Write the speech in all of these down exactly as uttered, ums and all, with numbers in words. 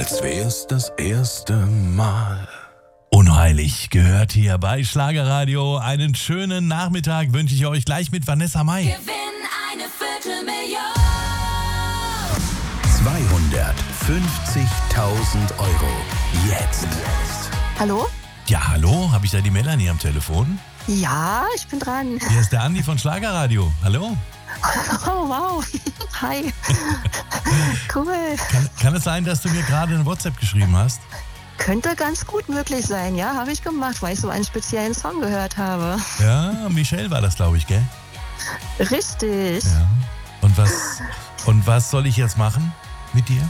als wär's das erste Mal. Unheilig gehört hier bei Schlagerradio. Einen schönen Nachmittag wünsche ich euch gleich mit Vanessa Mai. Gewinn eine Viertelmillion. zweihundertfünfzigtausend Euro. Jetzt. Hallo? Ja, hallo, habe ich da die Melanie am Telefon? Ja, ich bin dran. Hier ist der Andi von Schlagerradio. Hallo. Oh, wow. Hi. Cool. Kann, kann es sein, dass du mir gerade eine WhatsApp geschrieben hast? Könnte ganz gut möglich sein, ja, habe ich gemacht, weil ich so einen speziellen Song gehört habe. Ja, Michelle war das, glaube ich, gell? Richtig. Ja. Und was, und was soll ich jetzt machen mit dir?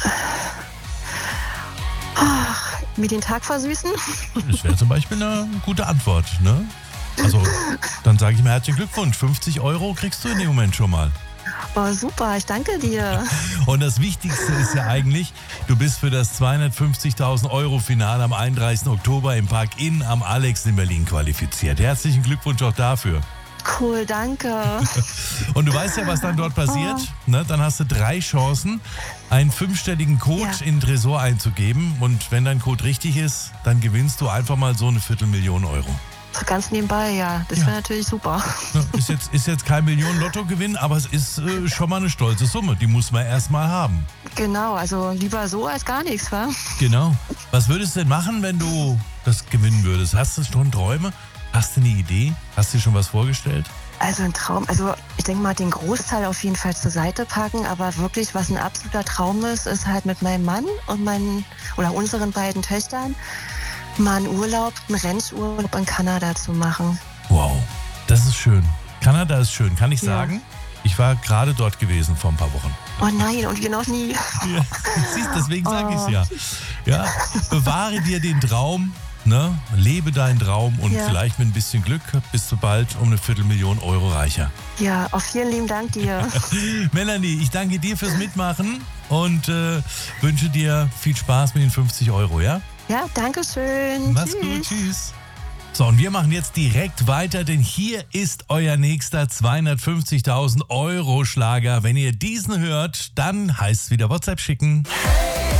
Ach, mir den Tag versüßen? Das wäre zum Beispiel eine gute Antwort, ne? Also, dann sage ich mir herzlichen Glückwunsch. fünfzig Euro kriegst du in dem Moment schon mal. Oh, super, ich danke dir. Und das Wichtigste ist ja eigentlich, du bist für das zweihundertfünfzigtausend Euro Finale am einunddreißigsten Oktober im Park Inn am Alex in Berlin qualifiziert. Herzlichen Glückwunsch auch dafür. Cool, danke. Und du weißt ja, was dann dort passiert. Oh. Ne? Dann hast du drei Chancen, einen fünfstelligen Code Ja. in den Tresor einzugeben. Und wenn dein Code richtig ist, dann gewinnst du einfach mal so eine Viertelmillion Euro. Ganz nebenbei, ja. Das Ja. wäre natürlich super. Ne? Ist jetzt, ist jetzt kein Millionen-Lotto-Gewinn, aber es ist äh, schon mal eine stolze Summe. Die muss man erst mal haben. Genau, also lieber so als gar nichts, wa? Genau. Was würdest du denn machen, wenn du das gewinnen würdest? Hast du schon Träume? Hast du eine Idee? Hast du dir schon was vorgestellt? Also ein Traum, also ich denke mal, den Großteil auf jeden Fall zur Seite packen, aber wirklich, was ein absoluter Traum ist, ist halt mit meinem Mann und meinen, oder unseren beiden Töchtern mal einen Urlaub, einen Rennurlaub in Kanada zu machen. Wow, das ist schön. Kanada ist schön, kann ich Ja. sagen. Ich war gerade dort gewesen vor ein paar Wochen. Oh nein, und genau nie. Ja, siehst, deswegen sage ich es Oh. ja. Ja, bewahre dir den Traum, ne? Lebe deinen Traum und Ja. vielleicht mit ein bisschen Glück bist du bald um eine Viertelmillion Euro reicher. Ja, auf vielen lieben Dank dir. Melanie, ich danke dir fürs Mitmachen und äh, wünsche dir viel Spaß mit den fünfzig Euro, ja? Ja, danke schön. Mach's Tschüss. gut, tschüss. So, und wir machen jetzt direkt weiter, denn hier ist euer nächster zweihundertfünfzigtausend Euro Schlager. Wenn ihr diesen hört, dann heißt es wieder WhatsApp schicken.